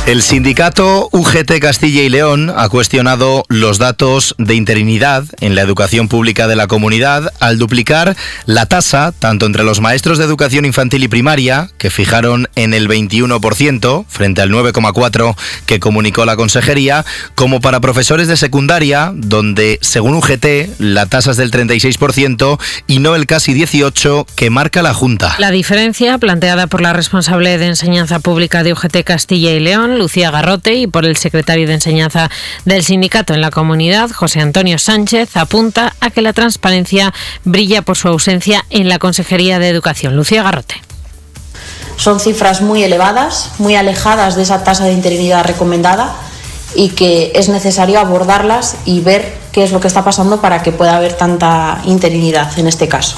El sindicato UGT Castilla y León ha cuestionado los datos de interinidad en la educación pública de la comunidad al duplicar la tasa tanto entre los maestros de educación infantil y primaria, que fijaron en el 21% frente al 9,4% que comunicó la consejería, como para profesores de secundaria, donde según UGT la tasa es del 36% y no el casi 18% que marca la Junta. La diferencia, planteada por la responsable de Enseñanza Pública de UGT Castilla y León, Lucía Garrote, y por el secretario de Enseñanza del sindicato en la comunidad, José Antonio Sánchez, apunta a que la transparencia brilla por su ausencia en la Consejería de Educación. Lucía Garrote. Son cifras muy elevadas, muy alejadas de esa tasa de interinidad recomendada y que es necesario abordarlas y ver qué es lo que está pasando para que pueda haber tanta interinidad en este caso.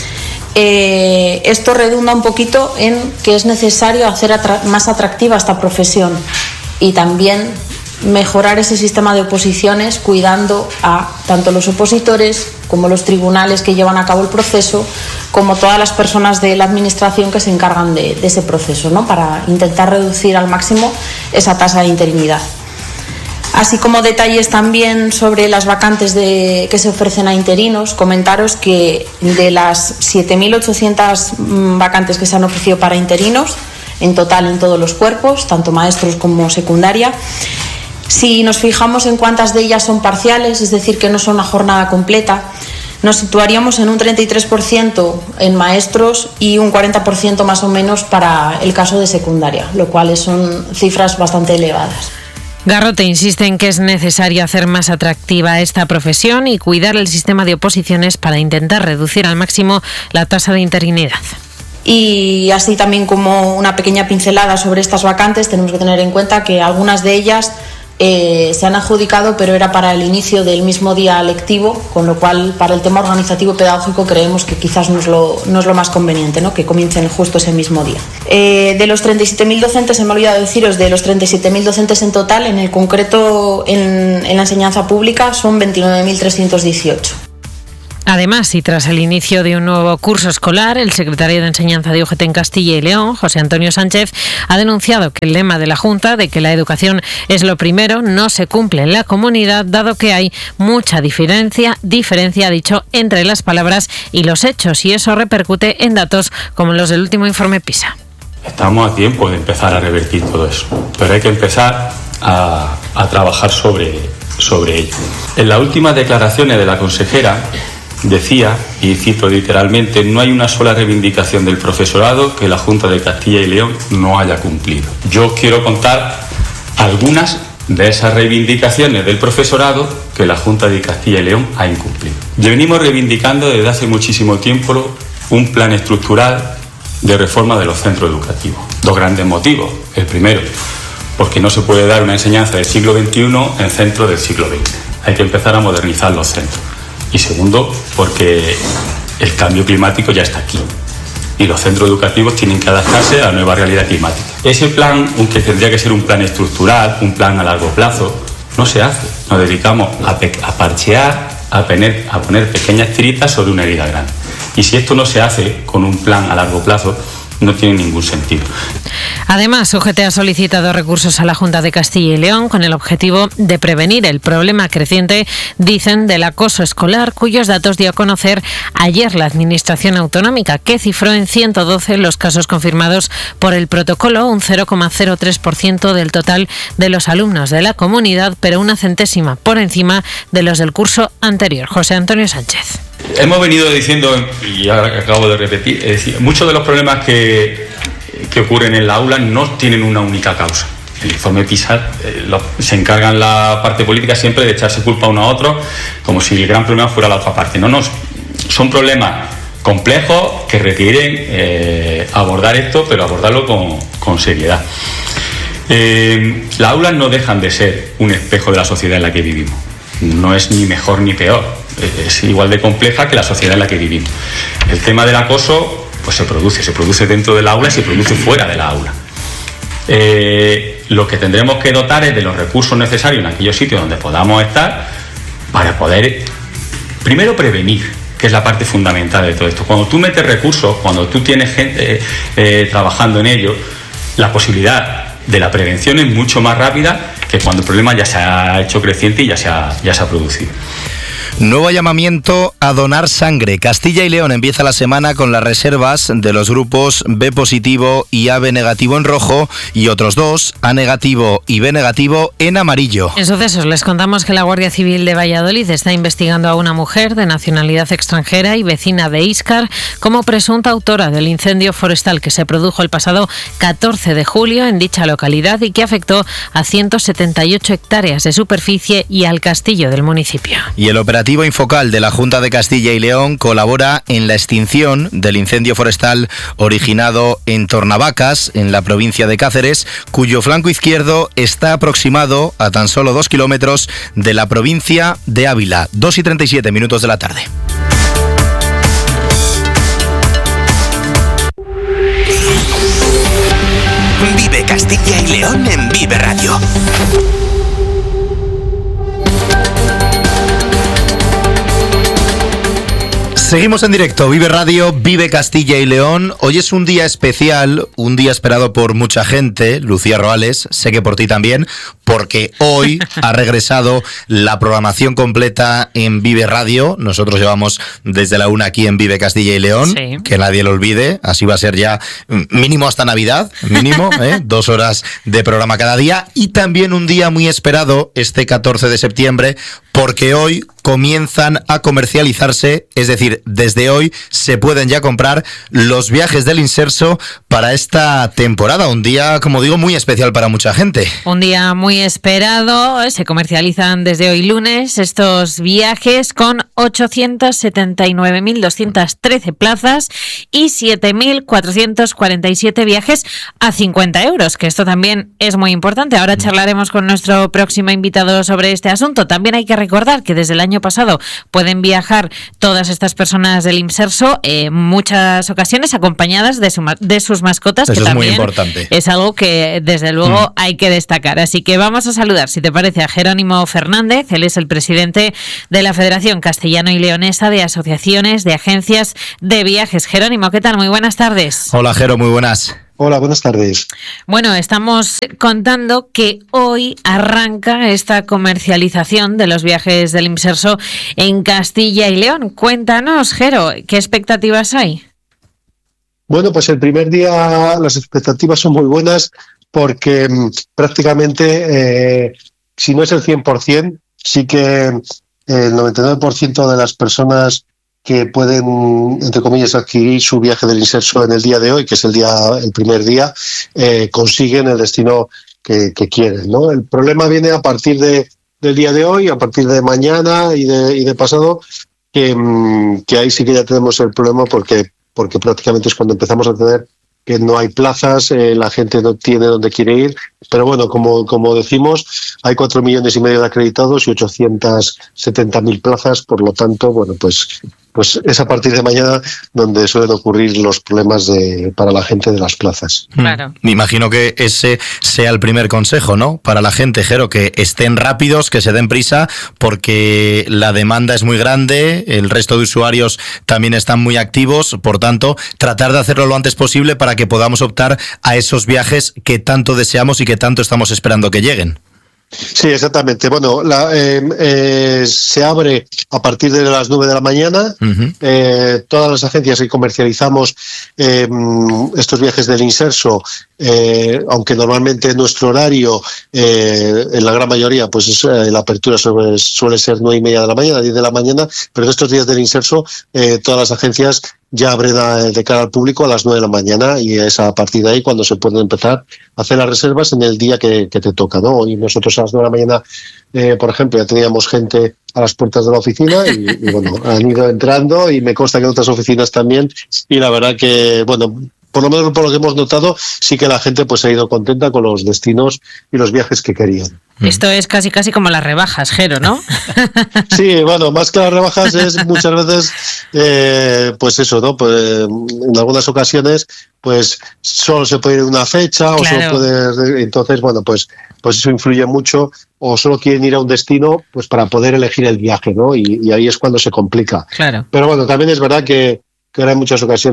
Esto redunda un poquito en que es necesario hacer más atractiva esta profesión y también mejorar ese sistema de oposiciones cuidando a tanto los opositores como los tribunales que llevan a cabo el proceso, como todas las personas de la administración que se encargan de ese proceso, ¿no? Para intentar reducir al máximo esa tasa de interinidad. Así como detalles también sobre las vacantes que se ofrecen a interinos, comentaros que de las 7.800 vacantes que se han ofrecido para interinos, en total en todos los cuerpos, tanto maestros como secundaria, si nos fijamos en cuántas de ellas son parciales, es decir, que no son una jornada completa, nos situaríamos en un 33% en maestros y un 40% más o menos para el caso de secundaria, lo cual son cifras bastante elevadas. Garrote insiste en que es necesario hacer más atractiva esta profesión y cuidar el sistema de oposiciones para intentar reducir al máximo la tasa de interinidad. Y así también como una pequeña pincelada sobre estas vacantes, tenemos que tener en cuenta que algunas de ellas se han adjudicado, pero era para el inicio del mismo día lectivo, con lo cual para el tema organizativo pedagógico creemos que quizás no es lo más conveniente, ¿no? Que comiencen justo ese mismo día. De los 37.000 docentes, se me ha olvidado deciros, de los 37.000 docentes en total, en el concreto en la enseñanza pública son 29.318. Además, y tras el inicio de un nuevo curso escolar, el secretario de Enseñanza de UGT en Castilla y León, José Antonio Sánchez, ha denunciado que el lema de la Junta de que la educación es lo primero no se cumple en la comunidad, dado que hay mucha diferencia, ha dicho, entre las palabras y los hechos, y eso repercute en datos como los del último informe PISA. Estamos a tiempo de empezar a revertir todo eso, pero hay que empezar a trabajar sobre ello. En las últimas declaraciones de la consejera decía, y cito literalmente, no hay una sola reivindicación del profesorado que la Junta de Castilla y León no haya cumplido. Yo quiero contar algunas de esas reivindicaciones del profesorado que la Junta de Castilla y León ha incumplido. Venimos reivindicando desde hace muchísimo tiempo un plan estructural de reforma de los centros educativos. Dos grandes motivos. El primero, porque no se puede dar una enseñanza del siglo XXI en centros del siglo XX. Hay que empezar a modernizar los centros. Y segundo, porque el cambio climático ya está aquí y los centros educativos tienen que adaptarse a la nueva realidad climática. Ese plan, aunque tendría que ser un plan estructural, un plan a largo plazo, no se hace. Nos dedicamos a parchear, a poner pequeñas tiritas sobre una herida grande. Y si esto no se hace con un plan a largo plazo, no tiene ningún sentido. Además, UGT ha solicitado recursos a la Junta de Castilla y León con el objetivo de prevenir el problema creciente, dicen, del acoso escolar, cuyos datos dio a conocer ayer la Administración Autonómica, que cifró en 112 los casos confirmados por el protocolo, un 0,03% del total de los alumnos de la comunidad, pero una centésima por encima de los del curso anterior. José Antonio Sánchez. Hemos venido diciendo, y ahora acabo de repetir, es decir, muchos de los problemas que ocurren en la aula no tienen una única causa. El informe PISA se encarga en la parte política siempre de echarse culpa a uno a otro, como si el gran problema fuera la otra parte. No, son problemas complejos que requieren abordar esto, pero abordarlo con seriedad. Las aulas no dejan de ser un espejo de la sociedad en la que vivimos. No es ni mejor ni peor, es igual de compleja que la sociedad en la que vivimos. El tema del acoso pues se produce dentro del aula y se produce fuera de la aula. Lo que tendremos que dotar es de los recursos necesarios en aquellos sitios donde podamos estar para poder, primero, prevenir, que es la parte fundamental de todo esto. Cuando tú metes recursos, cuando tú tienes gente trabajando en ello, la posibilidad de la prevención es mucho más rápida que cuando el problema ya se ha hecho creciente y ya se ha producido. Nuevo llamamiento a donar sangre. Castilla y León empieza la semana con las reservas de los grupos B positivo y AB negativo en rojo y otros dos, A negativo y B negativo, en amarillo. En sucesos les contamos que la Guardia Civil de Valladolid está investigando a una mujer de nacionalidad extranjera y vecina de Íscar como presunta autora del incendio forestal que se produjo el pasado 14 de julio en dicha localidad y que afectó a 178 hectáreas de superficie y al castillo del municipio. Y el operativo Infocal de la Junta de Castilla y León colabora en la extinción del incendio forestal originado en Tornavacas, en la provincia de Cáceres, cuyo flanco izquierdo está aproximado a tan solo 2 kilómetros de la provincia de Ávila. 2:37 de la tarde. Vive Castilla y León en Vive Radio. Seguimos en directo, Vive Radio, Vive Castilla y León. Hoy es un día especial, un día esperado por mucha gente. Lucía Roales, sé que por ti también, porque hoy ha regresado la programación completa en Vive Radio. Nosotros llevamos desde la 1 aquí en Vive Castilla y León, sí. Que nadie lo olvide. Así va a ser ya mínimo hasta Navidad, mínimo, 2 horas de programa cada día. Y también un día muy esperado este 14 de septiembre, porque hoy comienzan a comercializarse, es decir, desde hoy se pueden ya comprar los viajes del Inserso para esta temporada. Un día, como digo, muy especial para mucha gente. Un día muy esperado, se comercializan desde hoy lunes estos viajes con 879.213 plazas y 7.447 viajes a 50 euros, que esto también es muy importante. Ahora charlaremos con nuestro próximo invitado sobre este asunto. También hay que recordar que desde el año pasado pueden viajar todas estas personas del Inserso, en muchas ocasiones acompañadas de sus mascotas. Eso que es también muy importante. Es algo que desde luego hay que destacar. Así que vamos a saludar, si te parece, a Jerónimo Fernández. Él es el presidente de la Federación Castellano y Leonesa de Asociaciones de Agencias de Viajes. Jerónimo, ¿qué tal? Muy buenas tardes. Hola, Jero, muy buenas. Hola, buenas tardes. Bueno, estamos contando que hoy arranca esta comercialización de los viajes del Inserso en Castilla y León. Cuéntanos, Jero, ¿qué expectativas hay? Bueno, pues el primer día las expectativas son muy buenas porque prácticamente, si no es el 100%, sí que el 99% de las personas que pueden, entre comillas, adquirir su viaje del Inserso en el día de hoy, que es el primer día, consiguen el destino que quieren, ¿no? El problema viene a partir del día de hoy, a partir de mañana y de pasado, que ahí sí que ya tenemos el problema porque prácticamente es cuando empezamos a tener que no hay plazas, la gente no tiene dónde quiere ir, pero bueno, como decimos, hay 4,5 millones de acreditados y 870.000 plazas, por lo tanto, bueno, pues es a partir de mañana donde suelen ocurrir los problemas para la gente de las plazas. Claro. Me imagino que ese sea el primer consejo, ¿no? Para la gente, Jero, que estén rápidos, que se den prisa, porque la demanda es muy grande, el resto de usuarios también están muy activos, por tanto, tratar de hacerlo lo antes posible para que podamos optar a esos viajes que tanto deseamos y que tanto estamos esperando que lleguen. Sí, exactamente. Bueno, se abre a partir de las 9 de la mañana. Uh-huh. Todas las agencias que comercializamos estos viajes del Inserso, aunque normalmente nuestro horario, en la gran mayoría, pues la apertura suele ser 9:30 de la mañana, 10 de la mañana, pero en estos días del Inserso todas las agencias ya abren de cara al público a las 9 de la mañana y es a partir de ahí cuando se pueden empezar a hacer las reservas en el día que te toca, ¿no? Y nosotros a las 9 de la mañana, por ejemplo, ya teníamos gente a las puertas de la oficina y bueno, han ido entrando y me consta que en otras oficinas también y la verdad que, bueno, por lo menos por lo que hemos notado, sí que la gente pues ha ido contenta con los destinos y los viajes que querían. Esto es casi como las rebajas, Jero, ¿no? Sí, bueno, más que las rebajas es muchas veces, pues eso, ¿no? Pues en algunas ocasiones, pues solo se puede ir una fecha, claro. O solo puede, entonces, bueno, pues eso influye mucho, o solo quieren ir a un destino, pues para poder elegir el viaje, ¿no? Y ahí es cuando se complica. Claro. Pero bueno, también es verdad que ahora en muchas ocasiones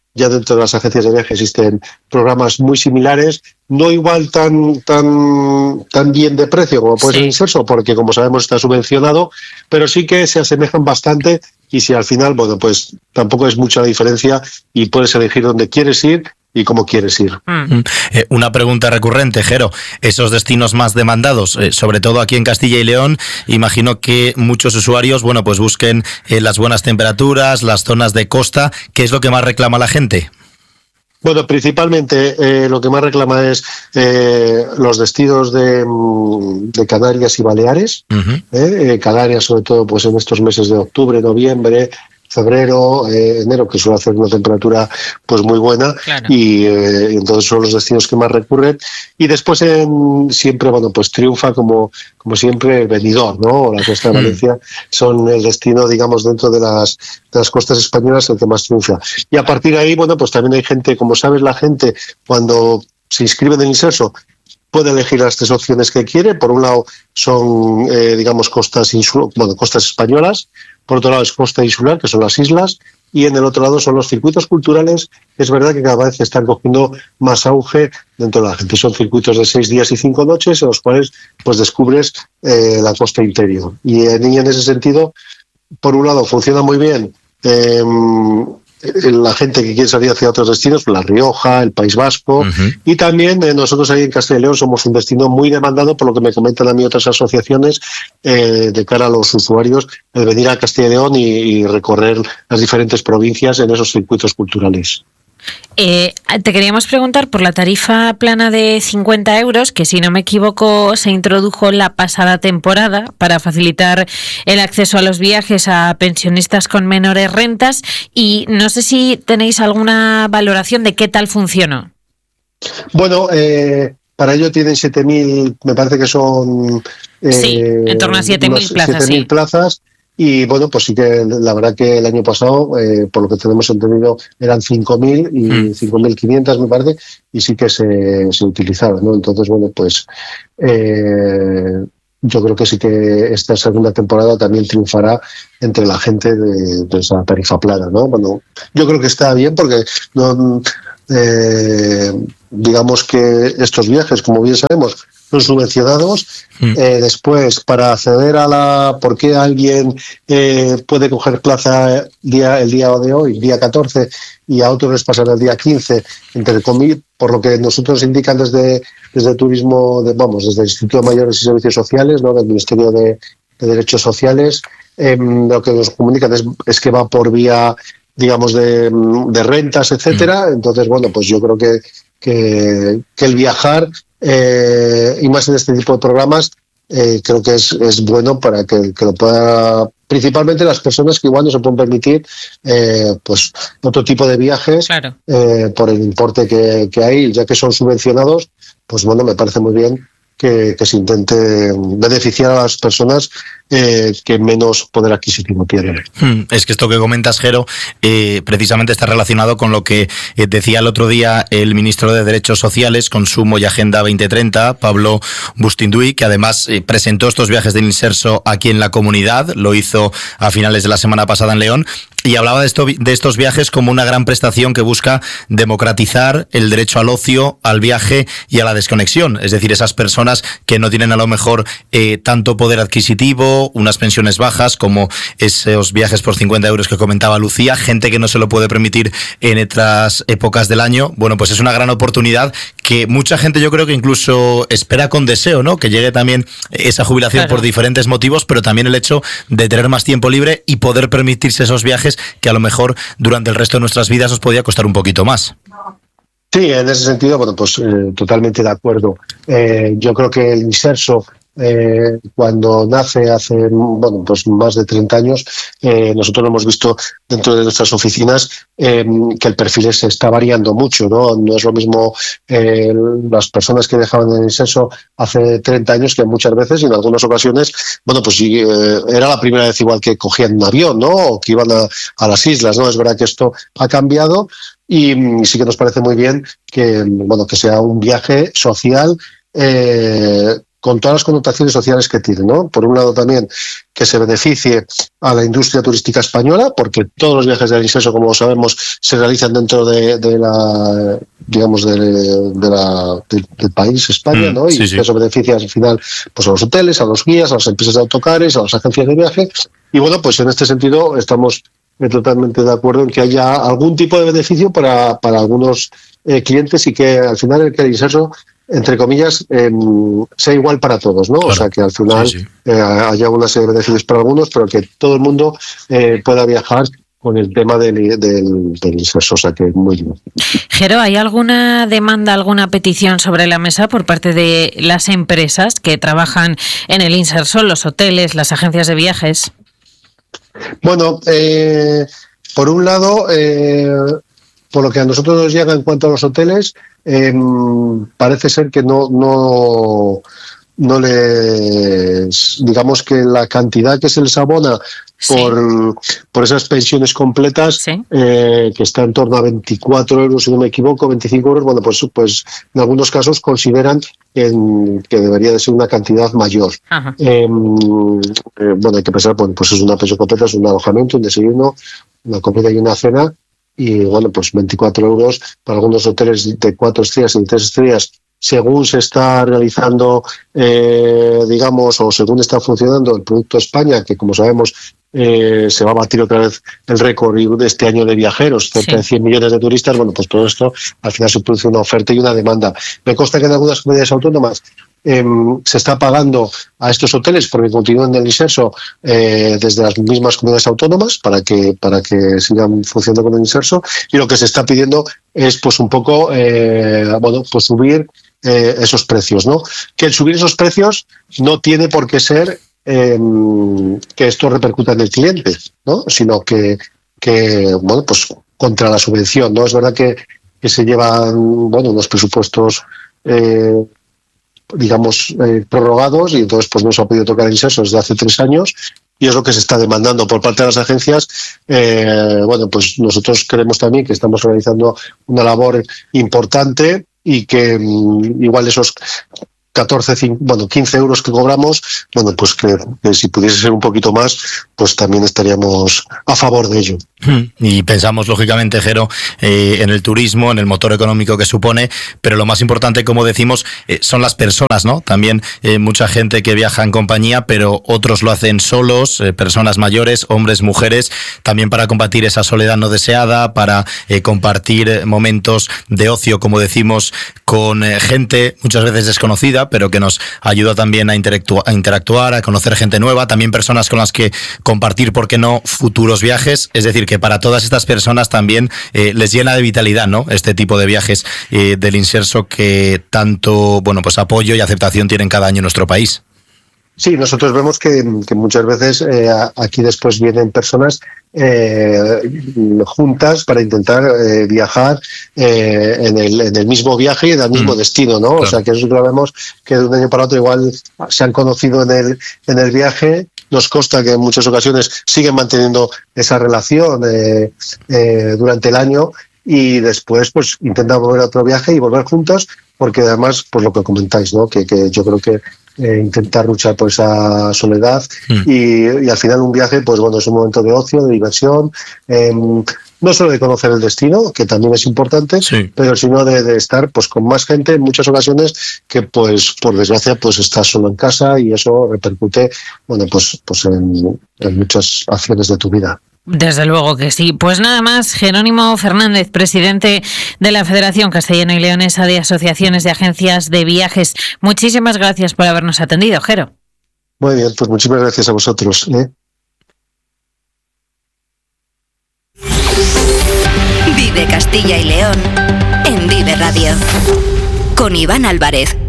ya dentro de las agencias de viaje existen programas muy similares, no igual tan bien de precio como puede ser Inserso, porque como sabemos está subvencionado, pero sí que se asemejan bastante, y si al final, bueno, pues tampoco es mucha la diferencia y puedes elegir dónde quieres ir y cómo quieres ir. Una pregunta recurrente, Jero, esos destinos más demandados, sobre todo aquí en Castilla y León, imagino que muchos usuarios, bueno, pues busquen las buenas temperaturas, las zonas de costa. ¿Qué es lo que más reclama la gente? Bueno, principalmente lo que más reclama es los destinos de Canarias y Baleares. Canarias, sobre todo, pues en estos meses de octubre, noviembre, febrero, enero, que suele hacer una temperatura pues muy buena, claro. Y entonces son los destinos que más recurren. Y después siempre, bueno, pues triunfa como siempre el Benidorm, ¿no? O la Costa de Valencia son el destino, digamos, dentro de las costas españolas el que más triunfa. Y a partir de ahí, bueno, pues también hay gente, como sabes, la gente cuando se inscribe en el Inserso puede elegir las 3 opciones que quiere. Por un lado son, digamos, costas españolas. Por otro lado es costa insular, que son las islas, y en el otro lado son los circuitos culturales, que es verdad que cada vez están cogiendo más auge dentro de la gente. Son circuitos de 6 días y 5 noches, en los cuales pues descubres la costa interior. Y en ese sentido, por un lado, funciona muy bien la gente que quiere salir hacia otros destinos, La Rioja, el País Vasco, y también nosotros ahí en Castilla y León somos un destino muy demandado, por lo que me comentan a mí otras asociaciones, de cara a los usuarios, el venir a Castilla y León y recorrer las diferentes provincias en esos circuitos culturales. Te queríamos preguntar por la tarifa plana de 50 euros, que si no me equivoco se introdujo la pasada temporada para facilitar el acceso a los viajes a pensionistas con menores rentas, y no sé si tenéis alguna valoración de qué tal funcionó. Bueno, para ello tienen 7.000, me parece que son... en torno a 7.000 plazas. 7.000 plazas. Y bueno, pues sí que la verdad que el año pasado, por lo que tenemos entendido, eran 5.000 y 5.500 me parece, y sí que se utilizaron, ¿no? Entonces, bueno, pues yo creo que sí que esta segunda temporada también triunfará entre la gente de esa tarifa plana, ¿no? Bueno, yo creo que está bien porque no, digamos que estos viajes, como bien sabemos, son subvencionados. Después, para acceder ¿por qué alguien puede coger plaza el día de hoy, día 14, y a otros les pasará el día 15, entre comillas, por lo que nosotros indican desde Turismo, desde el Instituto de Mayores y Servicios Sociales, ¿no? Del Ministerio de Derechos Sociales, lo que nos comunican es que va por vía, digamos, de rentas, etcétera. Entonces, bueno, pues yo creo que el viajar, y más en este tipo de programas, creo que es bueno para que lo pueda, principalmente las personas que igual no se pueden permitir pues otro tipo de viajes, claro. Por el importe que hay, ya que son subvencionados, pues bueno, me parece muy bien que se intente beneficiar a las personas que menos poder adquisitivo tienen. Es que esto que comentas, Jero, precisamente está relacionado con lo que decía el otro día el ministro de Derechos Sociales, Consumo y Agenda 2030, Pablo Bustinduy, que además presentó estos viajes del Inserso aquí en la comunidad, lo hizo a finales de la semana pasada en León, y hablaba de estos viajes como una gran prestación que busca democratizar el derecho al ocio, al viaje y a la desconexión. Es decir, esas personas que no tienen a lo mejor tanto poder adquisitivo, unas pensiones bajas, como esos viajes por 50 euros que comentaba Lucía, gente que no se lo puede permitir en otras épocas del año. Bueno, pues es una gran oportunidad que mucha gente, yo creo que incluso espera con deseo, ¿no? Que llegue también esa jubilación, claro, por diferentes motivos, pero también el hecho de tener más tiempo libre y poder permitirse esos viajes que a lo mejor durante el resto de nuestras vidas os podía costar un poquito más. Sí, en ese sentido, bueno, pues totalmente de acuerdo. Yo creo que el Inserso, cuando nace hace, bueno, pues más de 30 años, nosotros lo hemos visto dentro de nuestras oficinas, que el perfil se está variando mucho, ¿no? No es lo mismo las personas que dejaban el Inserso hace 30 años, que muchas veces y en algunas ocasiones, bueno, pues sí, era la primera vez igual que cogían un avión, ¿no? O que iban a las islas, ¿no? Es verdad que esto ha cambiado. Y sí que nos parece muy bien que, bueno, que sea un viaje social con todas las connotaciones sociales que tiene, ¿no? Por un lado también que se beneficie a la industria turística española, porque todos los viajes del Inserso, como sabemos, se realizan dentro de la, digamos, del país España, ¿no? Y eso beneficia al final pues a los hoteles, a los guías, a las empresas de autocares, a las agencias de viaje. Y bueno, pues en este sentido estamos totalmente de acuerdo en que haya algún tipo de beneficio para algunos clientes y que al final el Inserso, entre comillas, sea igual para todos, ¿no? Claro. O sea, que al final haya una serie de beneficios para algunos, pero que todo el mundo pueda viajar con el tema del Inserso, o sea, que muy bien. Jero, ¿hay alguna demanda, alguna petición sobre la mesa por parte de las empresas que trabajan en el Inserso, los hoteles, las agencias de viajes? Bueno, por un lado, por lo que a nosotros nos llega en cuanto a los hoteles, parece ser que no les, digamos que la cantidad que se les abona por esas pensiones completas, que está en torno a 24 euros, si no me equivoco, 25 euros, bueno, pues en algunos casos consideran que debería de ser una cantidad mayor. Bueno, hay que pensar, pues es una pensión completa, es un alojamiento, un desayuno, una comida y una cena, y bueno, pues 24 euros para algunos hoteles de 4 estrellas y de 3 estrellas, según se está realizando, digamos, o según está funcionando el Producto España, que como sabemos se va a batir otra vez el récord de este año de viajeros, cerca de 100 millones de turistas. Bueno, pues todo esto al final se produce una oferta y una demanda. Me consta que en algunas comunidades autónomas se está pagando a estos hoteles porque continúan en el Inserso desde las mismas comunidades autónomas para que sigan funcionando con el Inserso, y lo que se está pidiendo es pues un poco bueno, pues subir esos precios, ¿no? Que el subir esos precios no tiene por qué ser que esto repercuta en el cliente, ¿no? Sino que bueno, pues contra la subvención, ¿no? Es verdad que se llevan, bueno, unos presupuestos digamos prorrogados, y entonces pues no se ha podido tocar el Inserso desde hace 3 años, y es lo que se está demandando por parte de las agencias. Bueno, pues nosotros creemos también que estamos realizando una labor importante y que igual esos 15 euros que cobramos, bueno, pues que si pudiese ser un poquito más, pues también estaríamos a favor de ello. Y pensamos, lógicamente, Jero, en el turismo, en el motor económico que supone, pero lo más importante, como decimos, son las personas, ¿no? También mucha gente que viaja en compañía, pero otros lo hacen solos, personas mayores, hombres, mujeres, también para combatir esa soledad no deseada, para compartir momentos de ocio, como decimos, con gente muchas veces desconocida, pero que nos ayuda también a interactuar, a conocer gente nueva, también personas con las que compartir, ¿por qué no?, futuros viajes. Es decir, que para todas estas personas también les llena de vitalidad, ¿no?, este tipo de viajes del Inserso, que tanto, bueno, pues apoyo y aceptación tienen cada año en nuestro país. Sí, nosotros vemos que muchas veces aquí después vienen personas juntas para intentar viajar en el mismo viaje y en el mismo destino, ¿no? Claro. O sea, que eso lo vemos, que de un año para otro igual se han conocido en el viaje. Nos consta que en muchas ocasiones siguen manteniendo esa relación durante el año, y después pues intentan volver a otro viaje y volver juntos, porque además, pues lo que comentáis, ¿no? Que yo creo que intentar luchar por esa soledad y al final un viaje, pues bueno, es un momento de ocio, de diversión, no solo de conocer el destino, que también es importante, pero sino de estar pues con más gente en muchas ocasiones que pues por desgracia pues estás solo en casa, y eso repercute, bueno, pues en muchas acciones de tu vida. Desde luego que sí. Pues nada más, Jerónimo Fernández, presidente de la Federación Castellana y Leonesa de Asociaciones de Agencias de Viajes. Muchísimas gracias por habernos atendido, Jero. Muy bien, pues muchísimas gracias a vosotros. Vive Castilla y León en Vive Radio con Iván Álvarez.